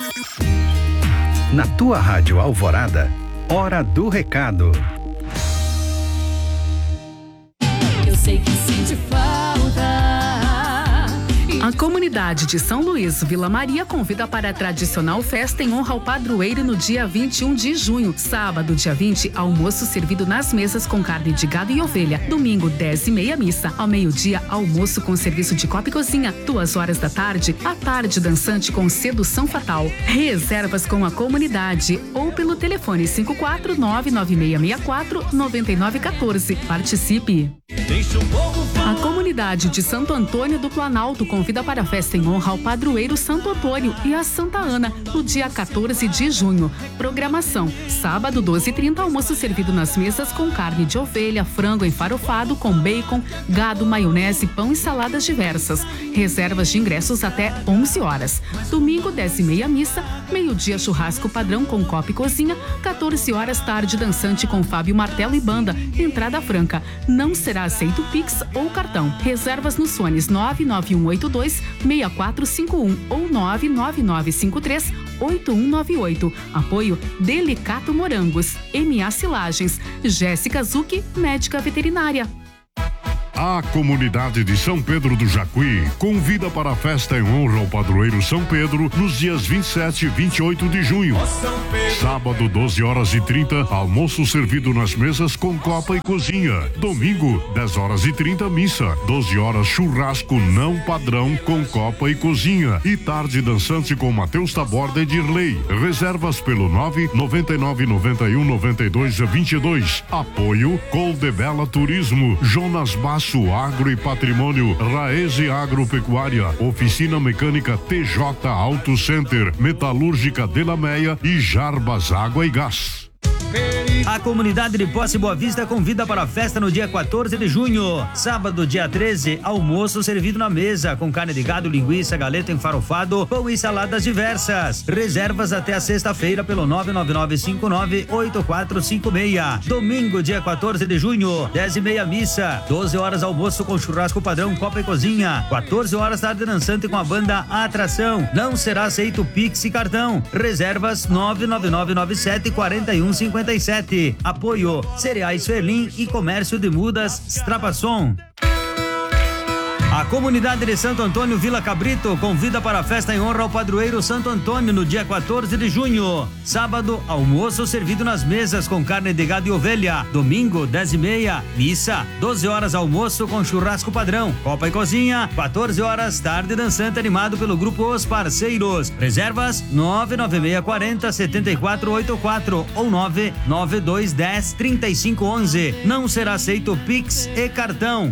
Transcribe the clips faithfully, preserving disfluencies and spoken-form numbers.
Na tua Rádio Alvorada, Hora do Recado. Eu sei que sente falta. A comunidade de São Luís, Vila Maria, convida para a tradicional festa em honra ao padroeiro no dia vinte e um de junho. Sábado, dia vinte, almoço servido nas mesas com carne de gado e ovelha. Domingo, dez e meia, missa. Ao meio-dia, almoço com serviço de copa e cozinha. Duas horas da tarde, a tarde dançante com sedução fatal. Reservas com a comunidade ou pelo telefone cinco quatro nove nove seis seis quatro nove nove um quatro. Participe! A comunidade de Santo Antônio do Planalto convida para a festa em honra ao padroeiro Santo Antônio e a Santa Ana, no dia quatorze de junho. Programação: sábado, doze e trinta, almoço servido nas mesas com carne de ovelha, frango enfarofado com bacon, gado, maionese, pão e saladas diversas. Reservas de ingressos até onze horas. Domingo, dez e meia, missa. Meio-dia, churrasco padrão com copa e cozinha. quatorze horas, tarde dançante com Fábio Martelo e banda. Entrada franca. Não será aceito Pix ou cartão. Reservas nos fones nove nove um oito dois seis quatro cinco um ou nove nove nove cinco três oito um nove oito. Apoio Delicato Morangos, M A Silagens, Jéssica Zucchi, médica veterinária. A comunidade de São Pedro do Jacuí convida para a festa em honra ao padroeiro São Pedro nos dias vinte e sete e vinte e oito de junho. Sábado, doze horas e trinta, almoço servido nas mesas com copa e cozinha. Domingo, dez horas e trinta, missa. doze horas, churrasco não padrão com copa e cozinha. E tarde dançante com Matheus Taborda e Dirley. Reservas pelo nove nove nove nove um nove dois dois dois. Apoio Coldebella Turismo, Jonas Basso Agro e Patrimônio, Raese Agropecuária, Oficina Mecânica T J Auto Center, Metalúrgica Delameia e Jarbas Água e Gás. A comunidade de Posse Boa Vista convida para a festa no dia quatorze de junho. Sábado, dia treze, almoço servido na mesa com carne de gado, linguiça, galeto enfarofado, pão e saladas diversas. Reservas até a sexta-feira pelo nove nove nove cinco nove oito quatro cinco seis. Domingo, dia quatorze de junho, dez e meia, missa. doze horas, almoço com churrasco padrão, copa e cozinha. quatorze horas, tarde dançante com a banda Atração. Não será aceito Pix e cartão. Reservas nove nove nove nove sete quatro um cinco sete. Apoio Cereais Ferlim e Comércio de Mudas Strapasson. A comunidade de Santo Antônio Vila Cabrito convida para a festa em honra ao padroeiro Santo Antônio no dia quatorze de junho. Sábado, almoço servido nas mesas com carne de gado e ovelha. Domingo, dez e meia, missa. doze horas, almoço com churrasco padrão, copa e cozinha. quatorze horas, tarde dançante animado pelo grupo Os Parceiros. Reservas nove nove seis quatro zero sete quatro oito quatro ou nove nove dois um zero três cinco um um. Não será aceito Pix e cartão.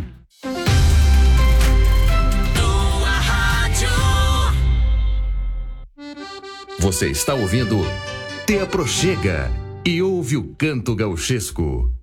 Você está ouvindo Te Aproxega e ouve o canto gauchesco.